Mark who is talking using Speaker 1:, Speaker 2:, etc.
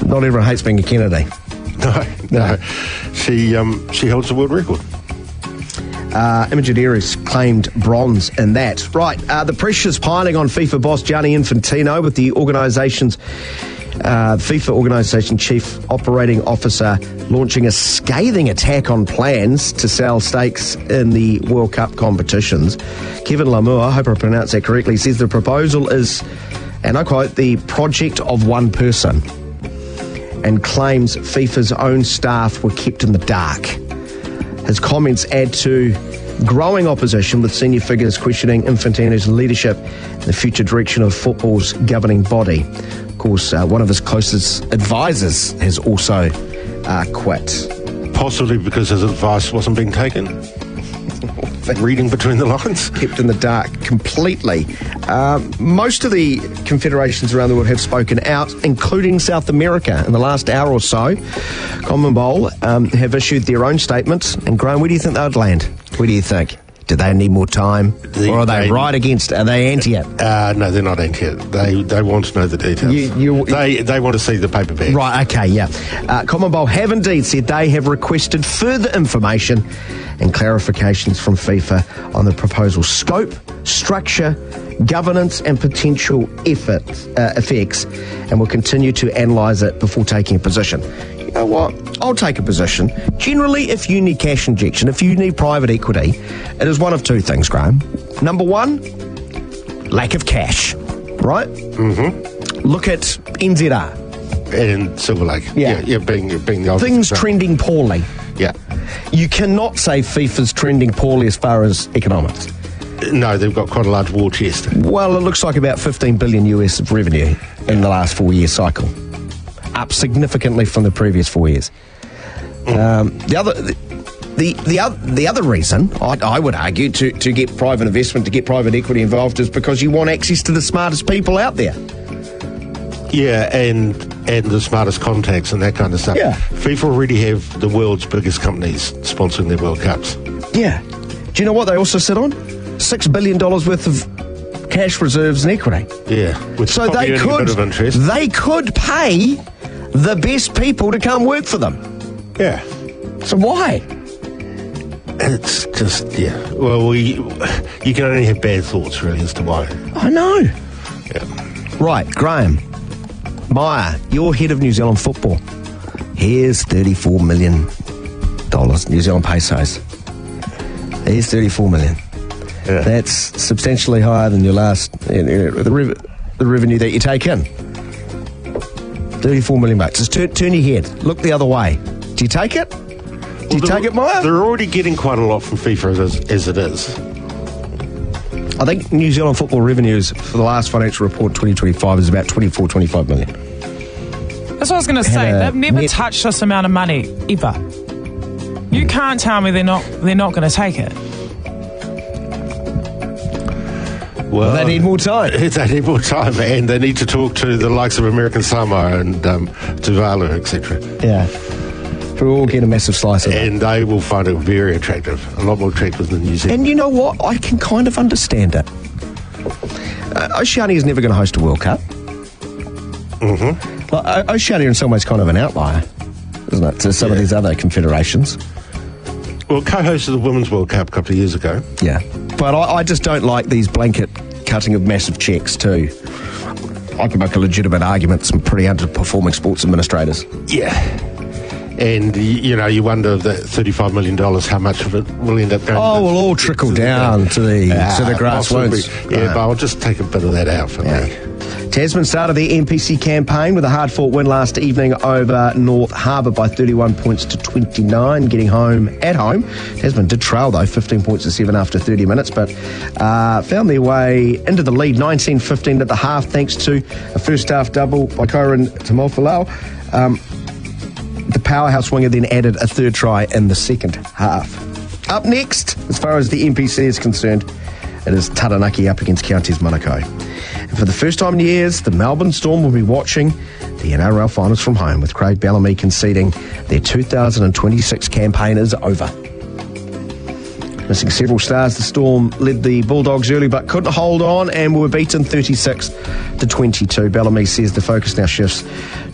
Speaker 1: Not everyone hates being a Kennedy.
Speaker 2: No. She holds the world record.
Speaker 1: Imogen Eris claimed bronze in that. Right, the pressure's piling on FIFA boss Gianni Infantino with the organisation's FIFA organisation chief operating officer launching a scathing attack on plans to sell stakes in the World Cup competitions. Kevin Lamour, I hope I pronounced that correctly, says the proposal is, and I quote, the project of one person, and claims FIFA's own staff were kept in the dark. His comments add to growing opposition, with senior figures questioning Infantino's leadership and the future direction of football's governing body. Of course, one of his closest advisors has also quit.
Speaker 2: Possibly because his advice wasn't being taken. Reading between the lines.
Speaker 1: Kept in the dark completely. Most of the confederations around the world have spoken out, including South America. In the last hour or so, CONMEBOL have issued their own statements. And Graham, where do you think they would land? Where do you think? Do they need more time? Or are they right against it? Are they anti it?
Speaker 2: No, they're not anti it. They want to know the details. They want to see the paper bag.
Speaker 1: Right, okay, yeah. CONMEBOL have indeed said they have requested further information and clarifications from FIFA on the proposal's scope, structure, governance and potential effects, and will continue to analyse it before taking a position. You know what? I'll take a position. Generally, if you need cash injection, if you need private equity, it is one of two things, Graham. Number one, lack of cash, right? Mm-hmm. Look at NZR.
Speaker 2: And Silver Lake. Yeah, being the obvious.
Speaker 1: Things trending poorly.
Speaker 2: Yeah.
Speaker 1: You cannot say FIFA's trending poorly as far as economics.
Speaker 2: No, they've got quite a large war chest.
Speaker 1: Well, it looks like about 15 billion US of revenue in the last 4-year cycle. Up significantly from the previous 4 years. The other reason, I would argue, to get private investment, to get private equity involved, is because you want access to the smartest people out there.
Speaker 2: Yeah, and the smartest contacts and that kind of stuff.
Speaker 1: Yeah.
Speaker 2: FIFA already have the world's biggest companies sponsoring their World Cups.
Speaker 1: Yeah. Do you know what they also sit on? $6 billion worth of cash reserves and equity.
Speaker 2: Yeah.
Speaker 1: So they could,
Speaker 2: a bit of interest.
Speaker 1: They could pay the best people to come work for them.
Speaker 2: Yeah.
Speaker 1: So why?
Speaker 2: It's just, yeah. Well, you can only have bad thoughts, really, as to why.
Speaker 1: I know.
Speaker 2: Yeah.
Speaker 1: Right, Graham Meyer, you're head of New Zealand football. Here's $34 million, New Zealand pesos. Here's $34 million.
Speaker 2: Yeah.
Speaker 1: That's substantially higher than your last, the revenue that you take in. $34 million. Just turn your head. Look the other way. Do you take it? Do you take it, Meyer?
Speaker 2: They're already getting quite a lot from FIFA as it is.
Speaker 1: I think New Zealand football revenues for the last financial report, 2025, is about 25 million.
Speaker 3: That's what I was going to say. They've never touched this amount of money, ever. You can't tell me they're not going to take it.
Speaker 1: Well, they need more time.
Speaker 2: They need more time, and they need to talk to the likes of American Samoa and Tuvalu, etc.
Speaker 1: Yeah. Who will get a massive slice of it.
Speaker 2: And they will find it very attractive, a lot more attractive than New Zealand.
Speaker 1: And you know what? I can kind of understand it. Oceania is never going to host a World Cup.
Speaker 2: Mm-hmm.
Speaker 1: Like, Oceania in some ways kind of an outlier, isn't it, to some of these other confederations.
Speaker 2: Well, co-hosted the Women's World Cup a couple of years ago.
Speaker 1: Yeah. But I just don't like these blanket cutting of massive cheques too. I can make a legitimate argument, some pretty underperforming sports administrators.
Speaker 2: Yeah. And, you wonder if that $35 million, how much of it will end up going...
Speaker 1: Oh, will all trickle down to the grassroots.
Speaker 2: Yeah, but I'll just take a bit of that out for me.
Speaker 1: Tasman started the NPC campaign with a hard-fought win last evening over North Harbour by 31 points to 29, getting home at home. Tasman did trail, though, 15 points to 7 after 30 minutes, but found their way into the lead, 19-15 at the half, thanks to a first-half double by Kyron Tamofalau. The powerhouse winger then added a third try in the second half. Up next, as far as the NPC is concerned, it is Taranaki up against Counties Manukau. And for the first time in years, the Melbourne Storm will be watching the NRL Finals from home, with Craig Bellamy conceding their 2026 campaign is over. Missing several stars, the Storm led the Bulldogs early but couldn't hold on and were beaten 36-22. Bellamy says the focus now shifts